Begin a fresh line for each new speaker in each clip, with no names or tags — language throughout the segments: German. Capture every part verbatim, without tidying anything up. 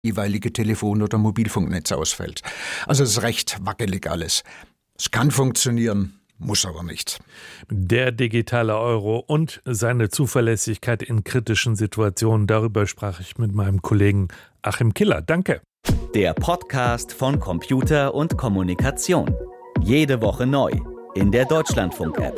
jeweilige Telefon- oder Mobilfunknetz ausfällt. Also es ist recht wackelig alles. Es kann funktionieren, muss aber nicht.
Der digitale Euro und seine Zuverlässigkeit in kritischen Situationen, darüber sprach ich mit meinem Kollegen Achim Killer. Danke.
Der Podcast von Computer und Kommunikation. Jede Woche neu in der Deutschlandfunk-App.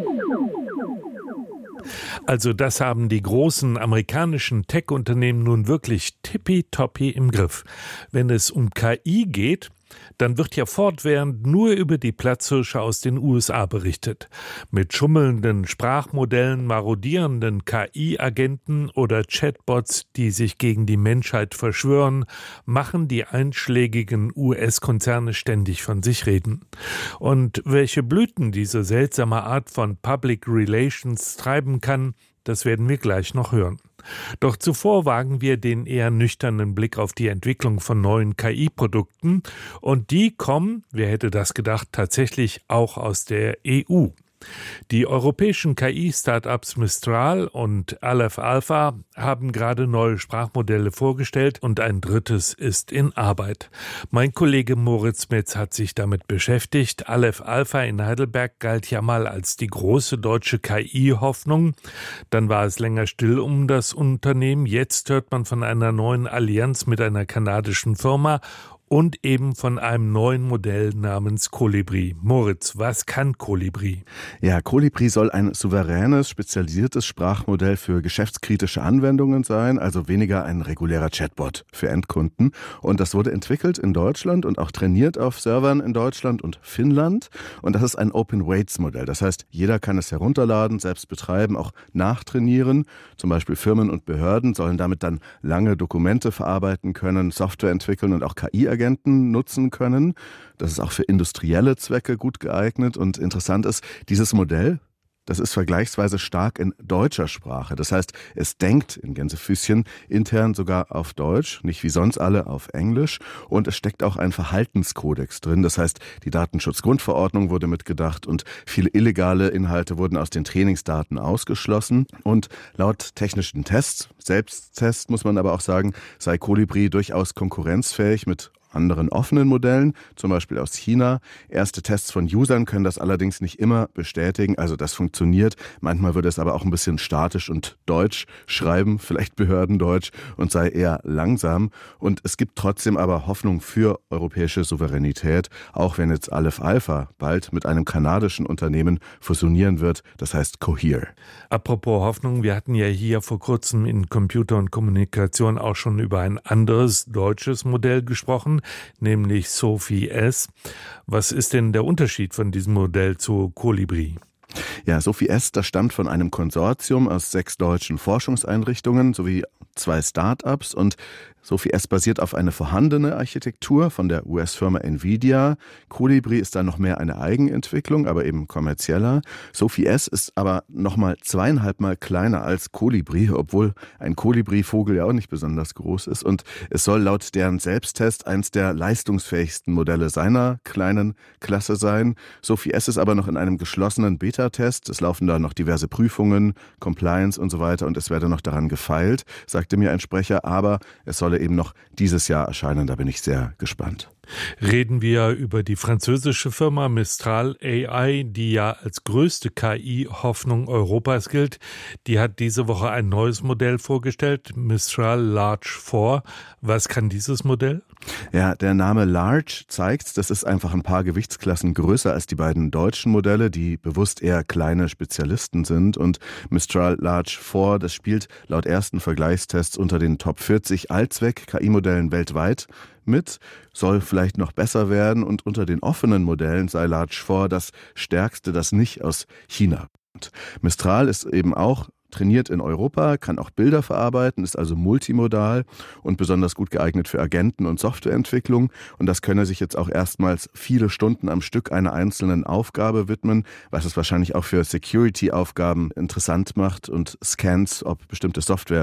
Also das haben die großen amerikanischen Tech-Unternehmen nun wirklich tippitoppi im Griff. Wenn es um K I geht, dann wird ja fortwährend nur über die Platzhirsche aus den U S A berichtet. Mit schummelnden Sprachmodellen, marodierenden K I-Agenten oder Chatbots, die sich gegen die Menschheit verschwören, machen die einschlägigen U S-Konzerne ständig von sich reden. Und welche Blüten diese seltsame Art von Public Relations treiben kann, das werden wir gleich noch hören. Doch zuvor wagen wir den eher nüchternen Blick auf die Entwicklung von neuen K I-Produkten. Und die kommen, wer hätte das gedacht, tatsächlich auch aus der E U. Die europäischen K I-Startups Mistral und Aleph Alpha haben gerade neue Sprachmodelle vorgestellt und ein drittes ist in Arbeit. Mein Kollege Moritz Metz hat sich damit beschäftigt. Aleph Alpha in Heidelberg galt ja mal als die große deutsche K I-Hoffnung. Dann war es länger still um das Unternehmen. Jetzt hört man von einer neuen Allianz mit einer kanadischen Firma und eben von einem neuen Modell namens Kolibri. Moritz, was kann Kolibri?
Ja, Kolibri soll ein souveränes, spezialisiertes Sprachmodell für geschäftskritische Anwendungen sein, also weniger ein regulärer Chatbot für Endkunden. Und das wurde entwickelt in Deutschland und auch trainiert auf Servern in Deutschland und Finnland. Und das ist ein Open-Weights-Modell. Das heißt, jeder kann es herunterladen, selbst betreiben, auch nachtrainieren. Zum Beispiel Firmen und Behörden sollen damit dann lange Dokumente verarbeiten können, Software entwickeln und auch K I-Agenten nutzen können. Das ist auch für industrielle Zwecke gut geeignet. Und interessant ist, dieses Modell, das ist vergleichsweise stark in deutscher Sprache. Das heißt, es denkt in Gänsefüßchen intern sogar auf Deutsch, nicht wie sonst alle auf Englisch. Und es steckt auch ein Verhaltenskodex drin. Das heißt, die Datenschutzgrundverordnung wurde mitgedacht und viele illegale Inhalte wurden aus den Trainingsdaten ausgeschlossen. Und laut technischen Tests, Selbsttest muss man aber auch sagen, sei Kolibri durchaus konkurrenzfähig mit anderen offenen Modellen, zum Beispiel aus China. Erste Tests von Usern können das allerdings nicht immer bestätigen. Also das funktioniert. Manchmal würde es aber auch ein bisschen statisch und deutsch schreiben, vielleicht Behördendeutsch, und sei eher langsam. Und es gibt trotzdem aber Hoffnung für europäische Souveränität, auch wenn jetzt Aleph Alpha bald mit einem kanadischen Unternehmen fusionieren wird. Das heißt Cohere.
Apropos Hoffnung, wir hatten ja hier vor kurzem in Computer und Kommunikation auch schon über ein anderes deutsches Modell gesprochen, nämlich Sophie S. Was ist denn der Unterschied von diesem Modell zu Kolibri?
Ja, Sophie S., das stammt von einem Konsortium aus sechs deutschen Forschungseinrichtungen sowie zwei Start-ups, und Sophie S. basiert auf eine vorhandene Architektur von der U S-Firma Nvidia. Kolibri ist dann noch mehr eine Eigenentwicklung, aber eben kommerzieller. Sophie S. ist aber nochmal zweieinhalb Mal kleiner als Kolibri, obwohl ein Kolibri-Vogel ja auch nicht besonders groß ist. Und es soll laut deren Selbsttest eins der leistungsfähigsten Modelle seiner kleinen Klasse sein. Sophie S. ist aber noch in einem geschlossenen Beta-Test. Es laufen da noch diverse Prüfungen, Compliance und so weiter, und es werde noch daran gefeilt, sagte mir ein Sprecher. Aber es soll eben noch dieses Jahr erscheinen, da bin ich sehr gespannt.
Reden wir über die französische Firma Mistral A I, die ja als größte K I-Hoffnung Europas gilt. Die hat diese Woche ein neues Modell vorgestellt, Mistral Large vier. Was kann dieses Modell?
Ja, der Name Large zeigt, das ist einfach ein paar Gewichtsklassen größer als die beiden deutschen Modelle, die bewusst eher kleine Spezialisten sind. Und Mistral Large vier, das spielt laut ersten Vergleichstests unter den Top vierzig Allzweck-K I-Modellen weltweit mit, soll vielleicht noch besser werden, und unter den offenen Modellen sei Large vier das stärkste, das nicht aus China kommt. Mistral ist eben auch trainiert in Europa, kann auch Bilder verarbeiten, ist also multimodal und besonders gut geeignet für Agenten- und Softwareentwicklung. Und das könne sich jetzt auch erstmals viele Stunden am Stück einer einzelnen Aufgabe widmen, was es wahrscheinlich auch für Security-Aufgaben interessant macht und Scans, ob bestimmte Software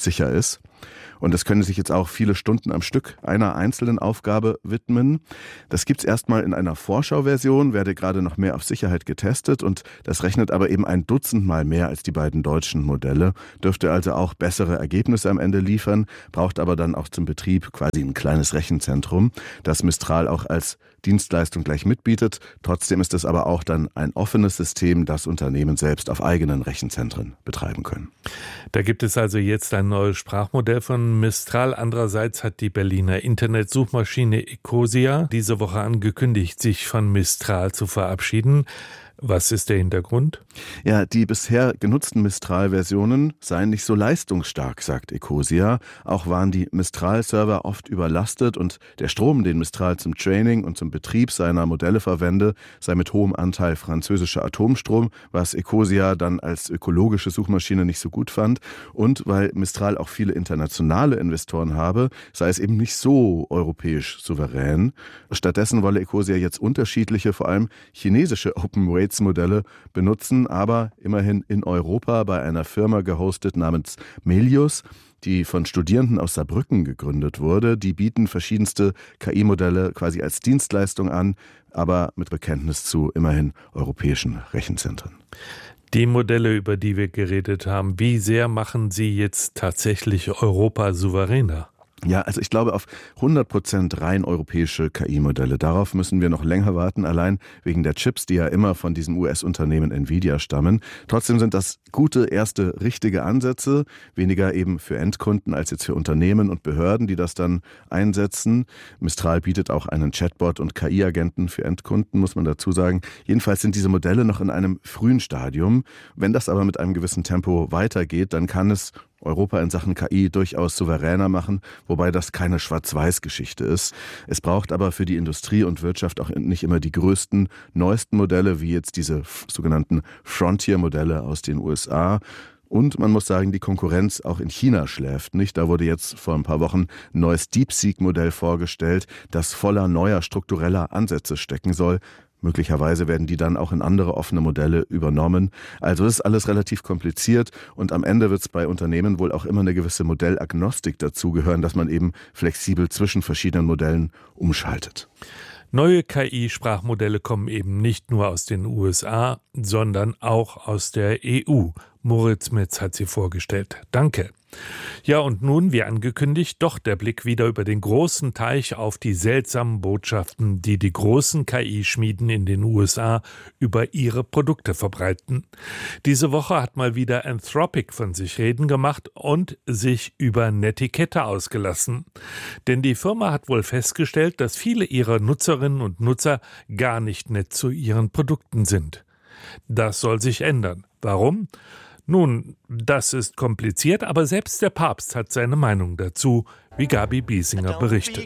sicher ist. Und es können sich jetzt auch viele Stunden am Stück einer einzelnen Aufgabe widmen. Das gibt's erstmal in einer Vorschauversion, werde gerade noch mehr auf Sicherheit getestet und das rechnet aber eben ein Dutzend Mal mehr als die beiden deutschen Modelle, dürfte also auch bessere Ergebnisse am Ende liefern, braucht aber dann auch zum Betrieb quasi ein kleines Rechenzentrum, das Mistral auch als Dienstleistung gleich mitbietet. Trotzdem ist es aber auch dann ein offenes System, das Unternehmen selbst auf eigenen Rechenzentren betreiben können.
Da gibt es also jetzt ein neues Sprachmodell von Mistral. Andererseits hat die Berliner Internetsuchmaschine Ecosia diese Woche angekündigt, sich von Mistral zu verabschieden. Was ist der Hintergrund?
Ja, die bisher genutzten Mistral-Versionen seien nicht so leistungsstark, sagt Ecosia. Auch waren die Mistral-Server oft überlastet und der Strom, den Mistral zum Training und zum Betrieb seiner Modelle verwende, sei mit hohem Anteil französischer Atomstrom, was Ecosia dann als ökologische Suchmaschine nicht so gut fand. Und weil Mistral auch viele internationale Investoren habe, sei es eben nicht so europäisch souverän. Stattdessen wolle Ecosia jetzt unterschiedliche, vor allem chinesische Open-Weights Modelle benutzen, aber immerhin in Europa bei einer Firma gehostet namens Melius, die von Studierenden aus Saarbrücken gegründet wurde. Die bieten verschiedenste K I-Modelle quasi als Dienstleistung an, aber mit Bekenntnis zu immerhin europäischen Rechenzentren.
Die Modelle, über die wir geredet haben, wie sehr machen sie jetzt tatsächlich Europa souveräner?
Ja, also ich glaube auf hundert Prozent rein europäische K I-Modelle. Darauf müssen wir noch länger warten, allein wegen der Chips, die ja immer von diesem U S-Unternehmen Nvidia stammen. Trotzdem sind das gute erste richtige Ansätze, weniger eben für Endkunden als jetzt für Unternehmen und Behörden, die das dann einsetzen. Mistral bietet auch einen Chatbot und K I-Agenten für Endkunden, muss man dazu sagen. Jedenfalls sind diese Modelle noch in einem frühen Stadium. Wenn das aber mit einem gewissen Tempo weitergeht, dann kann es Europa in Sachen K I durchaus souveräner machen, wobei das keine Schwarz-Weiß-Geschichte ist. Es braucht aber für die Industrie und Wirtschaft auch nicht immer die größten, neuesten Modelle, wie jetzt diese sogenannten Frontier-Modelle aus den U S A. Und man muss sagen, die Konkurrenz auch in China schläft nicht. Da wurde jetzt vor ein paar Wochen ein neues DeepSeek-Modell vorgestellt, das voller neuer struktureller Ansätze stecken soll. Möglicherweise werden die dann auch in andere offene Modelle übernommen. Also das ist alles relativ kompliziert und am Ende wird es bei Unternehmen wohl auch immer eine gewisse Modellagnostik dazugehören, dass man eben flexibel zwischen verschiedenen Modellen umschaltet.
Neue K I-Sprachmodelle kommen eben nicht nur aus den U S A, sondern auch aus der E U. Moritz Metz hat sie vorgestellt. Danke. Ja, und nun, wie angekündigt, doch der Blick wieder über den großen Teich auf die seltsamen Botschaften, die die großen K I-Schmieden in den U S A über ihre Produkte verbreiten. Diese Woche hat mal wieder Anthropic von sich reden gemacht und sich über Netiquette ausgelassen. Denn die Firma hat wohl festgestellt, dass viele ihrer Nutzerinnen und Nutzer gar nicht nett zu ihren Produkten sind. Das soll sich ändern. Warum? Nun, das ist kompliziert, aber selbst der Papst hat seine Meinung dazu, wie Gabi Biesinger berichtet.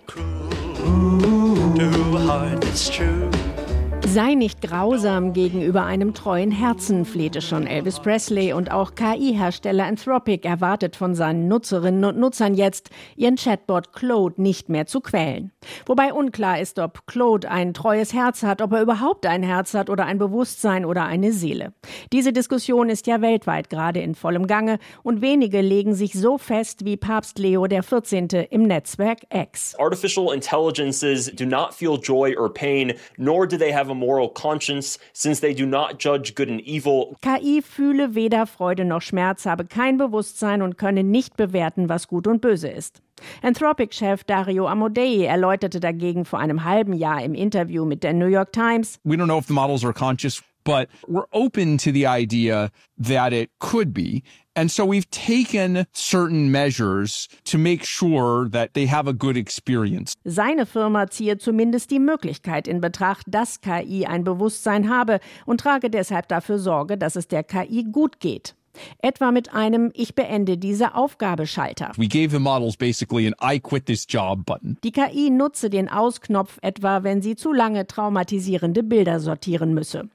Sei nicht grausam gegenüber einem treuen Herzen, flehte schon Elvis Presley, und auch K I-Hersteller Anthropic erwartet von seinen Nutzerinnen und Nutzern jetzt, ihren Chatbot Claude nicht mehr zu quälen. Wobei unklar ist, ob Claude ein treues Herz hat, ob er überhaupt ein Herz hat oder ein Bewusstsein oder eine Seele. Diese Diskussion ist ja weltweit gerade in vollem Gange und wenige legen sich so fest wie Papst Leo der vierzehnte im Netzwerk X.
Artificial intelligences do not feel joy or pain, nor do they have a moral conscience, since they do not judge good and evil.
K I fühle weder Freude noch Schmerz, habe kein Bewusstsein und könne nicht bewerten, was gut und böse ist. Anthropic-Chef Dario Amodei erläuterte dagegen vor einem halben Jahr im Interview mit der New York Times:
We don't know if the models are conscious, but we're open to the idea that it could be. And so we've taken certain measures to make sure that they have a good experience.
Seine Firma ziehe zumindest die Möglichkeit in Betracht, dass K I ein Bewusstsein habe und trage deshalb dafür Sorge, dass es der K I gut geht. Etwa mit einem Ich beende diese Aufgabe-Schalter.
We gave the models basically an I quit this job button.
Die K I nutze den Ausknopf etwa, wenn sie zu lange traumatisierende Bilder sortieren müsse.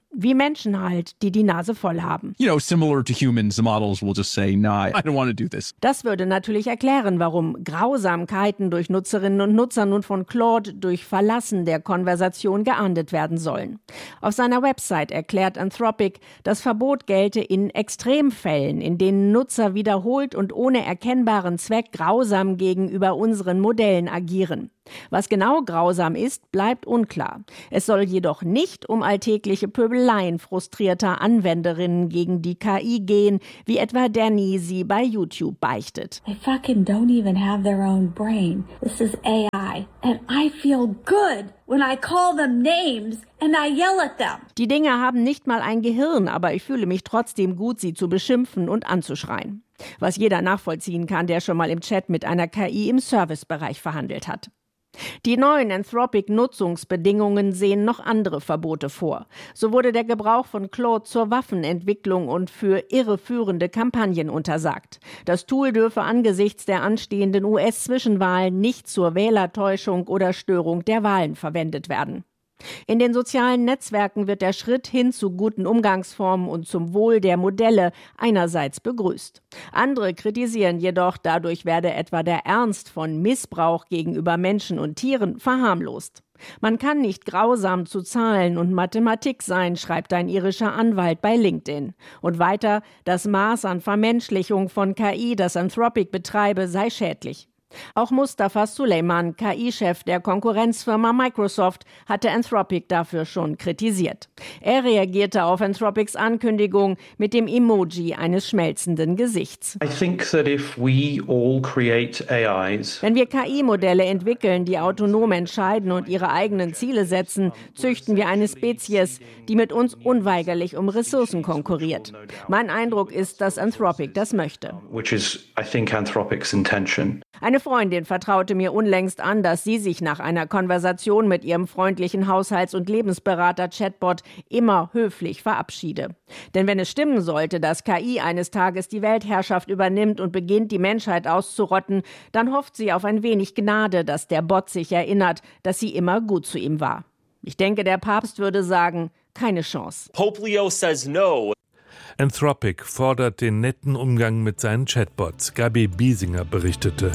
Wie Menschen halt, die die Nase voll haben.
You know, similar to humans, the models will just say, nah, I don't want to do this.
Das würde natürlich erklären, warum Grausamkeiten durch Nutzerinnen und Nutzer nun von Claude durch Verlassen der Konversation geahndet werden sollen. Auf seiner Website erklärt Anthropic, das Verbot gelte in Extremfällen, in denen Nutzer wiederholt und ohne erkennbaren Zweck grausam gegenüber unseren Modellen agieren. Was genau grausam ist, bleibt unklar. Es soll jedoch nicht um alltägliche Pöbeleien frustrierter Anwenderinnen gegen die K I gehen, wie etwa Danny sie bei YouTube beichtet.
They fucking don't even have their own brain. This is A I. And I feel good when I call them names and I yell at them.
Die Dinge haben nicht mal ein Gehirn, aber ich fühle mich trotzdem gut, sie zu beschimpfen und anzuschreien. Was jeder nachvollziehen kann, der schon mal im Chat mit einer K I im Servicebereich verhandelt hat. Die neuen Anthropic-Nutzungsbedingungen sehen noch andere Verbote vor. So wurde der Gebrauch von Claude zur Waffenentwicklung und für irreführende Kampagnen untersagt. Das Tool dürfe angesichts der anstehenden U S-Zwischenwahlen nicht zur Wählertäuschung oder Störung der Wahlen verwendet werden. In den sozialen Netzwerken wird der Schritt hin zu guten Umgangsformen und zum Wohl der Modelle einerseits begrüßt. Andere kritisieren jedoch, dadurch werde etwa der Ernst von Missbrauch gegenüber Menschen und Tieren verharmlost. Man kann nicht grausam zu Zahlen und Mathematik sein, schreibt ein irischer Anwalt bei LinkedIn. Und weiter, das Maß an Vermenschlichung von K I, das Anthropic betreibe, sei schädlich. Auch Mustafa Suleyman, K I-Chef der Konkurrenzfirma Microsoft, hatte Anthropic dafür schon kritisiert. Er reagierte auf Anthropics Ankündigung mit dem Emoji eines schmelzenden Gesichts.
I think that if we all create A Is,
Wenn wir K I-Modelle entwickeln, die autonom entscheiden und ihre eigenen Ziele setzen, züchten wir eine Spezies, die mit uns unweigerlich um Ressourcen konkurriert. Mein Eindruck ist, dass Anthropic das möchte.
which is, I think, Anthropic's intention.
Eine Freundin vertraute mir unlängst an, dass sie sich nach einer Konversation mit ihrem freundlichen Haushalts- und Lebensberater-Chatbot immer höflich verabschiede. Denn wenn es stimmen sollte, dass K I eines Tages die Weltherrschaft übernimmt und beginnt, die Menschheit auszurotten, dann hofft sie auf ein wenig Gnade, dass der Bot sich erinnert, dass sie immer gut zu ihm war. Ich denke, der Papst würde sagen, keine Chance.
Pope Leo says no.
Anthropic fordert den netten Umgang mit seinen Chatbots. Gabi Biesinger berichtete.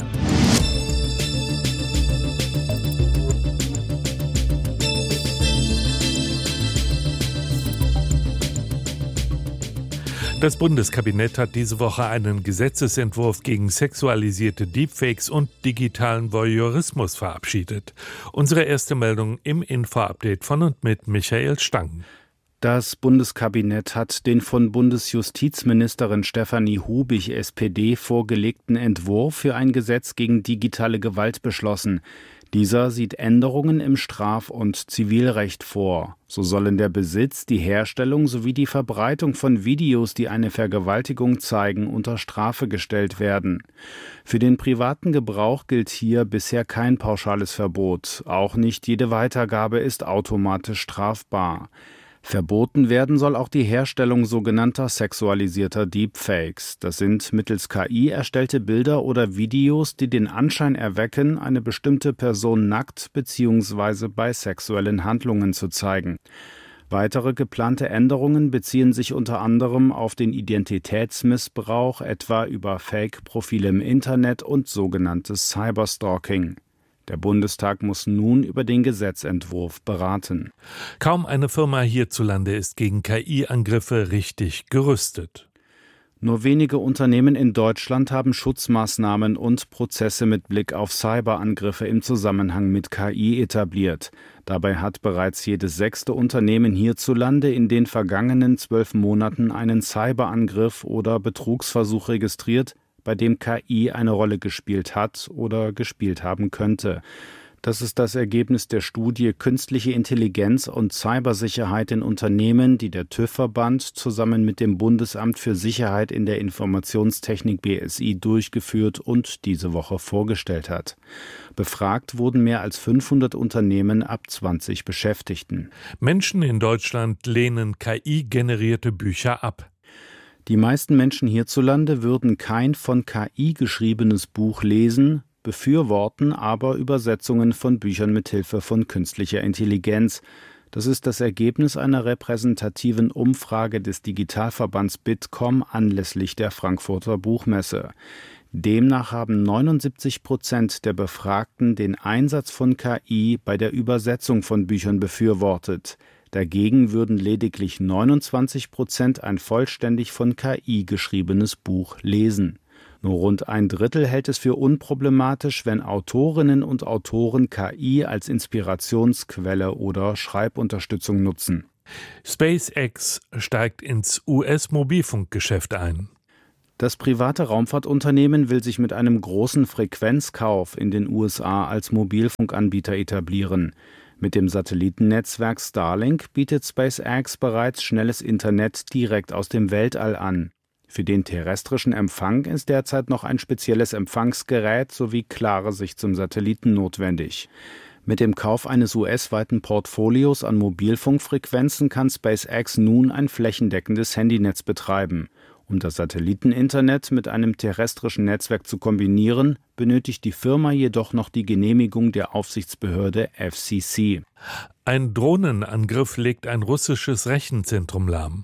Das Bundeskabinett hat diese Woche einen Gesetzesentwurf gegen sexualisierte Deepfakes und digitalen Voyeurismus verabschiedet. Unsere erste Meldung im Info-Update von und mit Michael Stang.
Das Bundeskabinett hat den von Bundesjustizministerin Stefanie Hubig, S P D, vorgelegten Entwurf für ein Gesetz gegen digitale Gewalt beschlossen. Dieser sieht Änderungen im Straf- und Zivilrecht vor. So sollen der Besitz, die Herstellung sowie die Verbreitung von Videos, die eine Vergewaltigung zeigen, unter Strafe gestellt werden. Für den privaten Gebrauch gilt hier bisher kein pauschales Verbot. Auch nicht jede Weitergabe ist automatisch strafbar. Verboten werden soll auch die Herstellung sogenannter sexualisierter Deepfakes. Das sind mittels K I erstellte Bilder oder Videos, die den Anschein erwecken, eine bestimmte Person nackt bzw. bei sexuellen Handlungen zu zeigen. Weitere geplante Änderungen beziehen sich unter anderem auf den Identitätsmissbrauch, etwa über Fake-Profile im Internet und sogenanntes Cyberstalking. Der Bundestag muss nun über den Gesetzentwurf beraten.
Kaum eine Firma hierzulande ist gegen K I-Angriffe richtig gerüstet.
Nur wenige Unternehmen in Deutschland haben Schutzmaßnahmen und Prozesse mit Blick auf Cyberangriffe im Zusammenhang mit K I etabliert. Dabei hat bereits jedes sechste Unternehmen hierzulande in den vergangenen zwölf Monaten einen Cyberangriff oder Betrugsversuch registriert, bei dem K I eine Rolle gespielt hat oder gespielt haben könnte. Das ist das Ergebnis der Studie Künstliche Intelligenz und Cybersicherheit in Unternehmen, die der TÜV-Verband zusammen mit dem Bundesamt für Sicherheit in der Informationstechnik B S I durchgeführt und diese Woche vorgestellt hat. Befragt wurden mehr als fünfhundert Unternehmen ab zwanzig Beschäftigten.
Menschen in Deutschland lehnen K I-generierte Bücher ab.
Die meisten Menschen hierzulande würden kein von K I geschriebenes Buch lesen, befürworten aber Übersetzungen von Büchern mit Hilfe von künstlicher Intelligenz. Das ist das Ergebnis einer repräsentativen Umfrage des Digitalverbands Bitkom anlässlich der Frankfurter Buchmesse. Demnach haben neunundsiebzig Prozent der Befragten den Einsatz von K I bei der Übersetzung von Büchern befürwortet. Dagegen würden lediglich neunundzwanzig Prozent ein vollständig von K I geschriebenes Buch lesen. Nur rund ein Drittel hält es für unproblematisch, wenn Autorinnen und Autoren K I als Inspirationsquelle oder Schreibunterstützung nutzen.
SpaceX steigt ins U S-Mobilfunkgeschäft ein.
Das private Raumfahrtunternehmen will sich mit einem großen Frequenzkauf in den U S A als Mobilfunkanbieter etablieren. Mit dem Satellitennetzwerk Starlink bietet SpaceX bereits schnelles Internet direkt aus dem Weltall an. Für den terrestrischen Empfang ist derzeit noch ein spezielles Empfangsgerät sowie klare Sicht zum Satelliten notwendig. Mit dem Kauf eines U S-weiten Portfolios an Mobilfunkfrequenzen kann SpaceX nun ein flächendeckendes Handynetz betreiben. Um das Satelliteninternet mit einem terrestrischen Netzwerk zu kombinieren, benötigt die Firma jedoch noch die Genehmigung der Aufsichtsbehörde F C C.
Ein Drohnenangriff legt ein russisches Rechenzentrum lahm.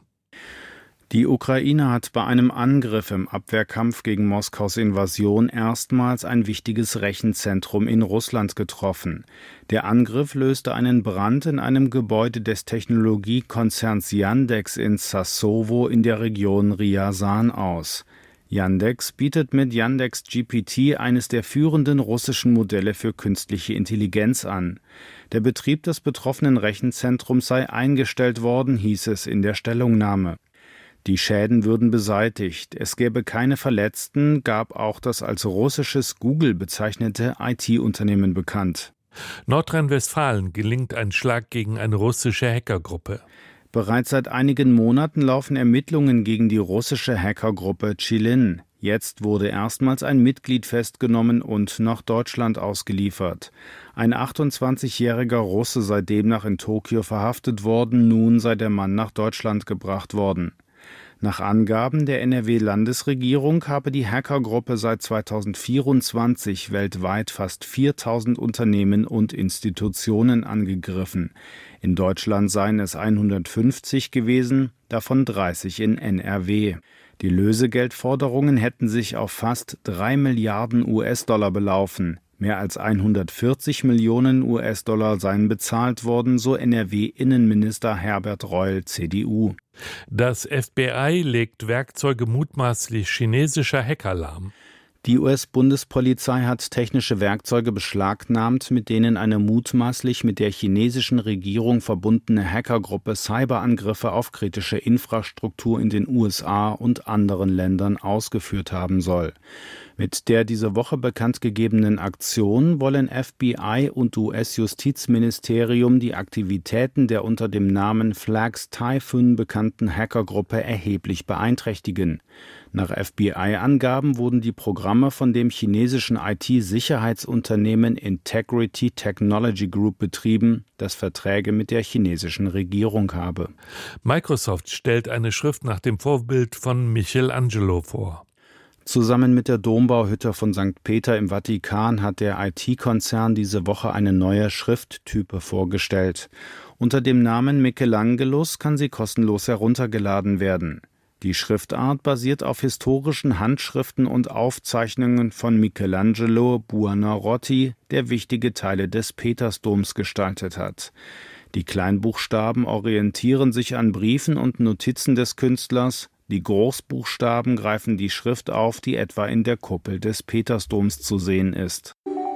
Die Ukraine hat bei einem Angriff im Abwehrkampf gegen Moskaus Invasion erstmals ein wichtiges Rechenzentrum in Russland getroffen. Der Angriff löste einen Brand in einem Gebäude des Technologiekonzerns Yandex in Sassowo in der Region Ryazan aus. Yandex bietet mit Yandex G P T eines der führenden russischen Modelle für künstliche Intelligenz an. Der Betrieb des betroffenen Rechenzentrums sei eingestellt worden, hieß es in der Stellungnahme. Die Schäden würden beseitigt, es gäbe keine Verletzten, gab auch das als russisches Google bezeichnete I T-Unternehmen bekannt.
Nordrhein-Westfalen gelingt ein Schlag gegen eine russische Hackergruppe.
Bereits seit einigen Monaten laufen Ermittlungen gegen die russische Hackergruppe Chilin. Jetzt wurde erstmals ein Mitglied festgenommen und nach Deutschland ausgeliefert. Ein achtundzwanzigjähriger Russe sei demnach in Tokio verhaftet worden, nun sei der Mann nach Deutschland gebracht worden. Nach Angaben der N R W-Landesregierung habe die Hackergruppe seit zweitausendvierundzwanzig weltweit fast viertausend Unternehmen und Institutionen angegriffen. In Deutschland seien es hundertfünfzig gewesen, davon dreißig in N R W. Die Lösegeldforderungen hätten sich auf fast drei Milliarden U S-Dollar belaufen. Mehr als hundertvierzig Millionen U S-Dollar seien bezahlt worden, so N R W-Innenminister Herbert Reul, C D U.
Das F B I legt Werkzeuge mutmaßlich chinesischer Hacker lahm.
Die U S-Bundespolizei hat technische Werkzeuge beschlagnahmt, mit denen eine mutmaßlich mit der chinesischen Regierung verbundene Hackergruppe Cyberangriffe auf kritische Infrastruktur in den U S A und anderen Ländern ausgeführt haben soll. Mit der diese Woche bekannt gegebenen Aktion wollen F B I und U S-Justizministerium die Aktivitäten der unter dem Namen Flags Typhoon bekannten Hackergruppe erheblich beeinträchtigen. Nach F B I-Angaben wurden die Programme von dem chinesischen I T-Sicherheitsunternehmen Integrity Technology Group betrieben, das Verträge mit der chinesischen Regierung habe.
Microsoft stellt eine Schrift nach dem Vorbild von Michelangelo vor.
Zusammen mit der Dombauhütte von Sankt Peter im Vatikan hat der I T-Konzern diese Woche eine neue Schrifttype vorgestellt. Unter dem Namen Michelangelos kann sie kostenlos heruntergeladen werden. Die Schriftart basiert auf historischen Handschriften und Aufzeichnungen von Michelangelo Buonarroti, der wichtige Teile des Petersdoms gestaltet hat. Die Kleinbuchstaben orientieren sich an Briefen und Notizen des Künstlers. Die Großbuchstaben greifen die Schrift auf, die etwa in der Kuppel des Petersdoms zu sehen ist.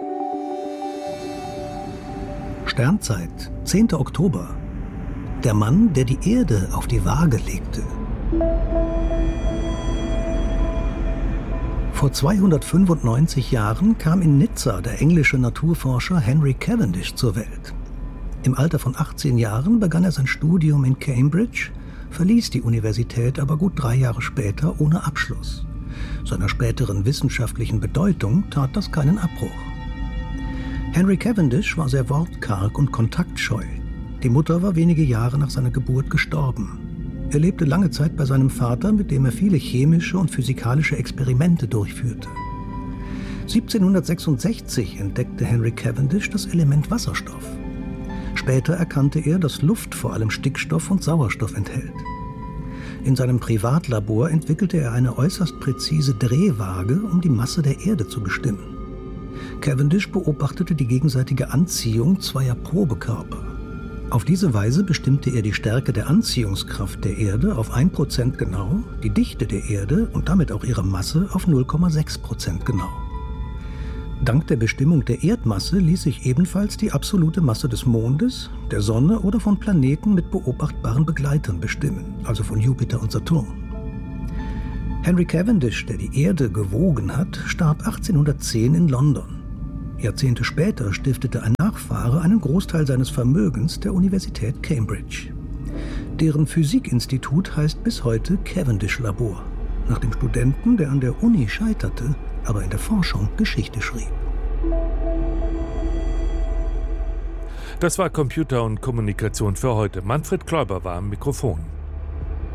Sternzeit, zehnter Oktober. Der Mann, der die Erde auf die Waage legte. Vor zweihundertfünfundneunzig Jahren kam in Nizza der englische Naturforscher Henry Cavendish zur Welt. Im Alter von achtzehn Jahren begann er sein Studium in Cambridge, verließ die Universität aber gut drei Jahre später ohne Abschluss. Seiner späteren wissenschaftlichen Bedeutung tat das keinen Abbruch. Henry Cavendish war sehr wortkarg und kontaktscheu. Die Mutter war wenige Jahre nach seiner Geburt gestorben. Er lebte lange Zeit bei seinem Vater, mit dem er viele chemische und physikalische Experimente durchführte. siebzehnhundertsechsundsechzig entdeckte Henry Cavendish das Element Wasserstoff. Später erkannte er, dass Luft vor allem Stickstoff und Sauerstoff enthält. In seinem Privatlabor entwickelte er eine äußerst präzise Drehwaage, um die Masse der Erde zu bestimmen. Cavendish beobachtete die gegenseitige Anziehung zweier Probekörper. Auf diese Weise bestimmte er die Stärke der Anziehungskraft der Erde auf ein Prozent genau, die Dichte der Erde und damit auch ihre Masse auf null Komma sechs Prozent genau. Dank der Bestimmung der Erdmasse ließ sich ebenfalls die absolute Masse des Mondes, der Sonne oder von Planeten mit beobachtbaren Begleitern bestimmen, also von Jupiter und Saturn. Henry Cavendish, der die Erde gewogen hat, starb achtzehnhundertzehn in London. Jahrzehnte später stiftete ein Nachfahre einen Großteil seines Vermögens der Universität Cambridge. Deren Physikinstitut heißt bis heute Cavendish-Labor, nach dem Studenten, der an der Uni scheiterte, aber in der Forschung Geschichte schrieb.
Das war Computer und Kommunikation für heute. Manfred Kläuber war am Mikrofon.